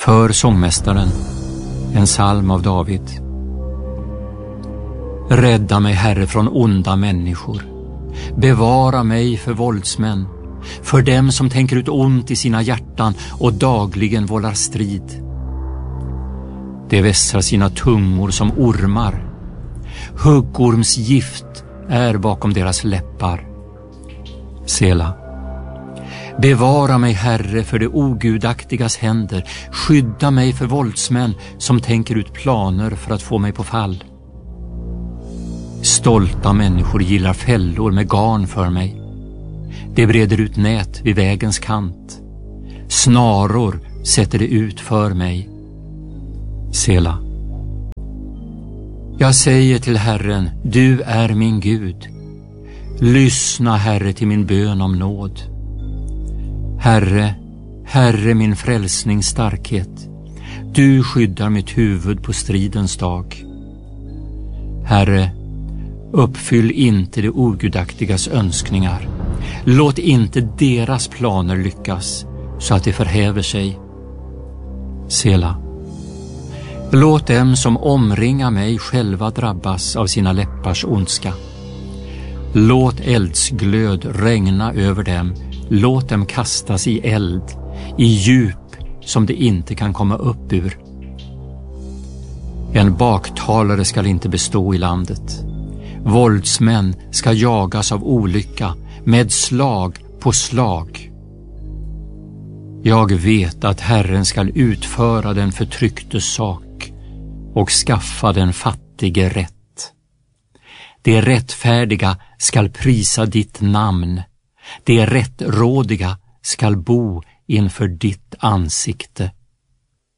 För sångmästaren, en psalm av David. Rädda mig, Herre, från onda människor. Bevara mig för våldsmän, för dem som tänker ut ont i sina hjärtan och dagligen vållar strid. De vässar sina tungor som ormar. Huggorms gift är bakom deras läppar. Sela. Bevara mig, Herre, för det ogudaktigas händer. Skydda mig för våldsmän som tänker ut planer för att få mig på fall. Stolta människor gillar fällor med garn för mig. De breder ut nät vid vägens kant. Snaror sätter det ut för mig. Sela. Jag säger till Herren, du är min Gud. Lyssna, Herre, till min bön om nåd. Herre, Herre, min frälsnings starkhet. Du skyddar mitt huvud på stridens dag. Herre, uppfyll inte de ogudaktigas önskningar. Låt inte deras planer lyckas så att de förhäver sig. Sela. Låt dem som omringar mig själva drabbas av sina läppars ondska. Låt eldsglöd regna över dem. Låt dem kastas i eld, i djup som de inte kan komma upp ur. En baktalare skall inte bestå i landet. Våldsmän ska jagas av olycka med slag på slag. Jag vet att Herren skall utföra den förtrycktes sak och skaffa den fattige rätt. De rättfärdiga skall prisa ditt namn. De rättrådiga skall bo inför ditt ansikte.